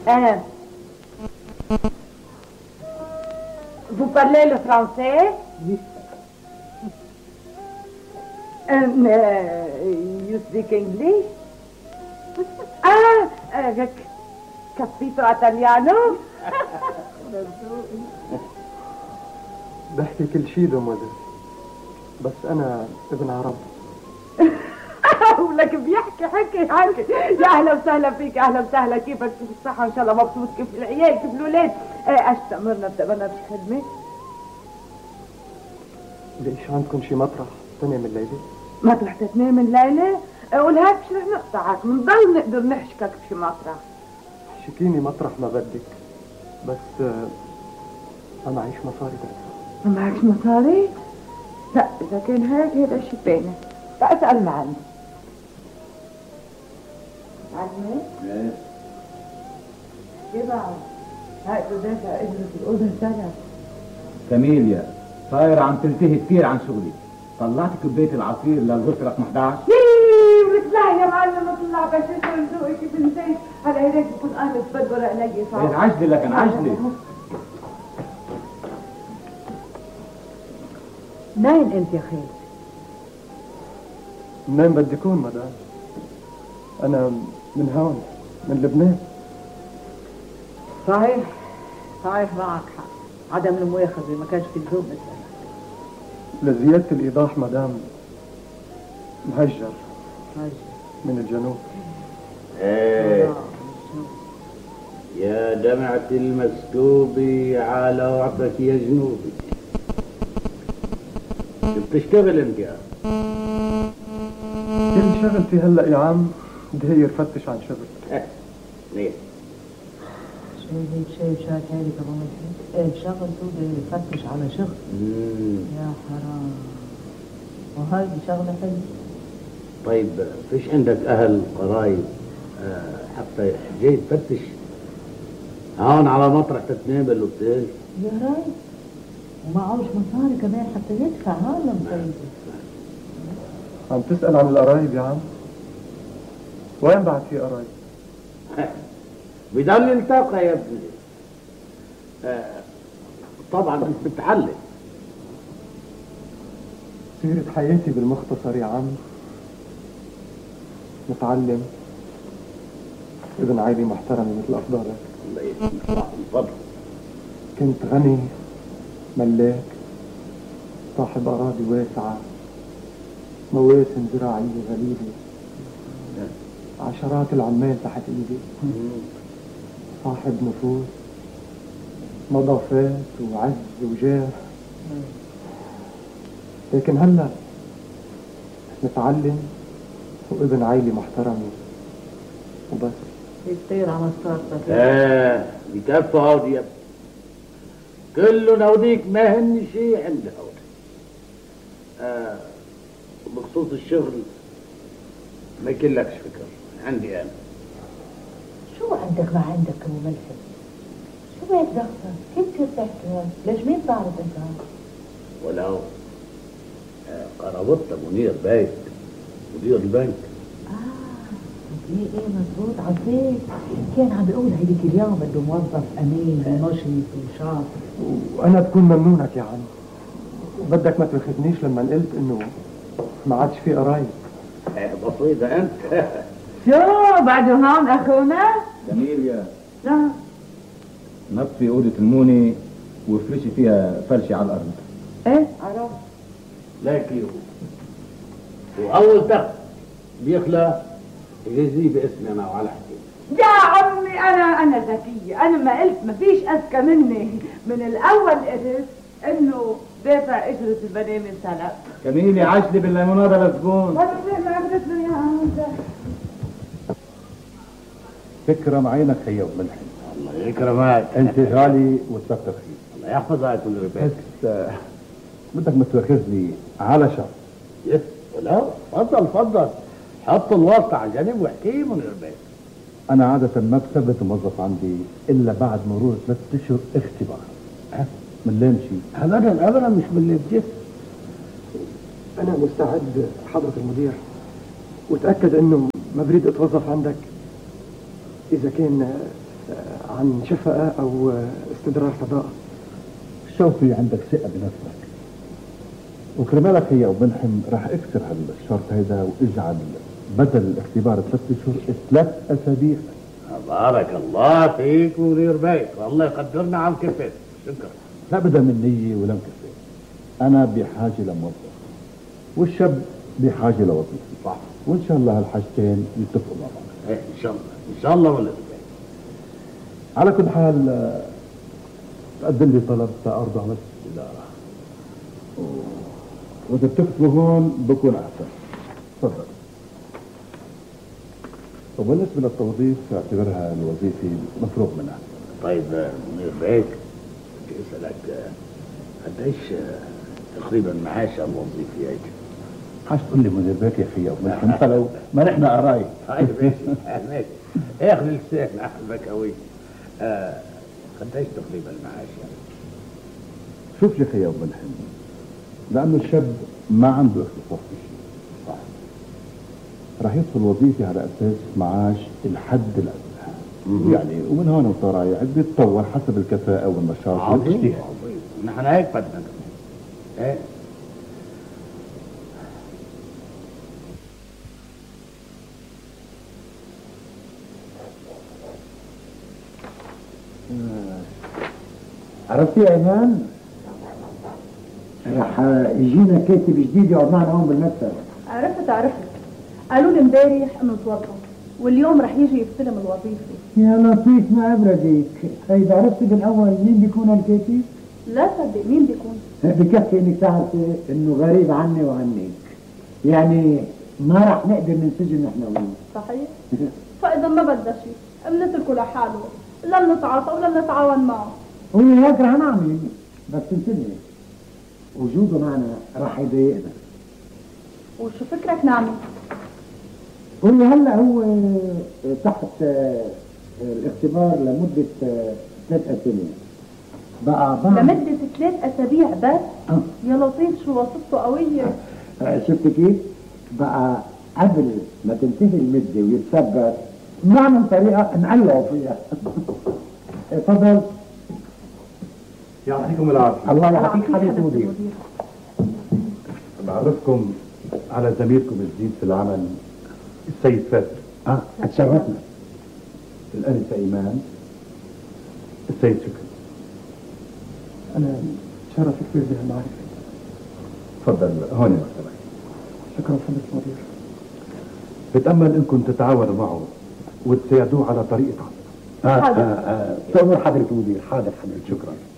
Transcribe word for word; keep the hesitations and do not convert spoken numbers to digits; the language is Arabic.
Ah. Vous parlez le français? Oui. Um, uh, you speak English? Ah, uh, capito italiano? بحكي كل شيء دومادر، بس أنا ابن عرب. ولك بيحكي حكي حكي. يا أهلا وسهلا فيك، أهلا وسهلا. كيفك؟ كيف الصحة؟ إن شاء الله مبسوط. كيف العيال؟ كيف الولاد؟ ايش تأمرنا؟ بتأمرنا بشي خدمة؟ ليش عندكم شي مطرح تنام الليلة؟ مطرح تتنام الليلة؟ ولهيك مش رح نقطعك، بنضل نقدر نحشكك بشي مطرح. حشكيني مطرح ما بدك، بس ما معيش مصاري تدفع. ما معكش مصاري؟ لا، إذا كان هيك هذا شي تاني. لا اسأل معلم. معلمة؟ ايه؟ كيف بعد؟ هاي تدافع اجرة الأذن سنة. كاميليا، صايرة عم تلتهي كثير عن شغلي. طلعت كوباية العصير للغرفة رقم احد عشر. ييييي بتطلع يا معلم، اطلع بس انت ذوقي كيف نسيت. هلا هيك بكون انا بدبر علي صعب. ايه عجلي لكن عجلي. منين انت يا خالد؟ منين بدي اكون مدام؟ انا من هون، من لبنان. صحيح صحيح، معك حق. عدم المؤاخذة ما كانش في لزوم نسأل. لزيادة الإيضاح مدام، مهجر مهجر من الجنوب. ايه يا دمعة المسكوبي على وعطك يا جنوبي. بتشتغل انت يا كل شغلتي هلا يا عم داير فتش عن شغل. ليه؟ شايف شايف شايف هذه كمان ايه شغلته بيفتش على شغل. يا حرام، وهذه شغلة حلوة. طيب فيش عندك اهل قرايب آه حتى جاي تفتش هون على مطرح تتنام بالاوتيل؟ يا راي، ومعوش مصاري كمان حتى يدفع. هلا مصيبة. عم تسأل عن القرايب يا عم؟ وين بعد في قرايب؟ بضل التقى يا ابني. آه طبعا انت بتعلم. سيرة حياتي بالمختصر يا عم، متعلم، ابن عائلة محترمة مثل أفضالك. الله يسلمك من فضلك. كنت غني، ملاك، صاحب أراضي واسعة، مواسم زراعية غليظة، عشرات العمال تحت إيدي، صاحب نفوذ، نظافات وعز وجاه. لكن هلا متعلم وابن عائلة محترمة وبس. يطير على مسطرتك. ايه بكفوا هودي يا ابني. كله نوديك ما هن شيء عند هودي. آه بخصوص الشغل ما يكلكش فكر عندي انا. شو عندك ما عندك ابو ملحم؟ شو بيك ضغطك؟ كيف تصير تحكي؟ ليش مين تعرف انت؟ ولو آه قرابطنا منير بيت مدير البنك. اه ايه ايه مزبوط عزيز. كان عم بيقول هيديك اليوم بده موظف امين ونشيط وشاطر. وانا بكون ممنونك يا عم، بدك ما تاخذنيش لما قلت انه ما عادش في قرايب. بسيطة انت. شو بعده هون اخونا؟ كاميليا، لا نطفي أوضة الموني وافرشي فيها فرشة على الأرض. ايه عرفت. لكن وأول تخت بيخلى يجزيه باسمي أنا وعلى حكي. يا عمي انا انا ذكيه. انا ما قلت ما فيش اذكى مني. من الاول قلت انه دافع اجره البني من سلف. كميلي عجلي بالليمونادة للزبون. ما قدرت من يا عم. تكرم عينك يا ابو ملحم. الله يكرمك. انت غالي وتكتر خير. الله يحفظك كل ربيت. بس بدك ما تواخذني على شرط. يس لا تفضل تفضل. حط الواسطة على جنب واحكي من ربيت. انا عادة ما بثبت موظف عندي الا بعد مرور ثلاث اشهر اختبار. ها من لين شيء؟ ابدا ابدا مش باللي بجد. انا مستعد حضرة المدير، وتأكد انه ما بريد اتوظف عندك اذا كان عن شفقة أو استدرار فضاء. شوفي عندك ثقة بنفسك، وكرمالك هي وبنحم راح اكسر هالشرط هيدا واجعل بدل الاختبار ثلاث اشهر ثلاث اسابيع. بارك الله فيك ودير بيك، والله يقدرنا عم كفت. شكرا. لا بدها من نية ولا مكفي. انا بحاجة لموظف والشاب بحاجة لوظيفة، صح، وان شاء الله هالحاجتين يتفقوا مع بعض. ايه ان شاء الله ان شاء الله. ولا على كل حال آه، تقدم لي طلب تأرضى على الإدارة، وإذا بتكتبوا هون بكون أحسن. تفضل. وبالنسبة للتوظيف اعتبرها الوظيفة مفروغ منها. طيب منير بيك، بدي اسالك قديش تقريبا معاش الوظيفي هيك؟ حاش تقول لي منير بيك يا اخي، انت لو ما نحن قرايب. طيب ماشي ماشي، اخذ لسانك احبك قوي. آه قديش تقريبا المعاش يعني؟ شوف يا اخي يا ابو الحين، لانه الشاب ما عنده اختصاص بشيء، صح، راح يدخل وظيفه على اساس معاش الحد الادنى يعني، ومن هون وطرايح بيتطور حسب الكفاءه والنشاط عظيم. نحن هيك بدنا ايه. عرفتي يا ايمان؟ رح يجينا كاتب جديد يقعد معنا هون بالمكتب. عرفت عرفت، قالوا لي امبارح انه توظف واليوم رح يجي يستلم الوظيفه. يا لطيف ما ابردك، اذا عرفتي بالاول مين بيكون الكاتب؟ لا صدق، مين بيكون؟ بكفي انك تعرفي انه غريب عني وعنك، يعني ما رح نقدر ننسجم نحن وياه. صحيح؟ فاذا ما بدها شيء بنتركه لحاله، لا بنتعاطى ولا بنتعاون معه. وهي هيك رح نعمل، بس انتبهي وجوده معنا رح يضايقنا. وشو فكرك نعمل؟ قولي هلا هو تحت الاختبار لمدة ثلاث أسابيع بقى بعد لمدة ثلاث أسابيع بس؟ أه. يا لطيف شو وصفته قوية. شفت كيف؟ بقى قبل ما تنتهي المدة ويتثبت نعمل طريقة نعلقه فيها. تفضل. يعطيكم العافية. الله يعطيك حبيبي مدير. بعرفكم على زميلكم الجديد في العمل السيد فاتر. اه اتشرفنا. الأنسة إيمان، السيد شكري. أنا شرف كبير بهالمعرفة. تفضل هون يا مكتبك. شكرا فندم المدير. بتأمل إنكم تتعاونوا معه وتساعدوه على طريقة عمله. اه اه اه تأمر حضرة المدير. حاضر حضرتك. شكرا.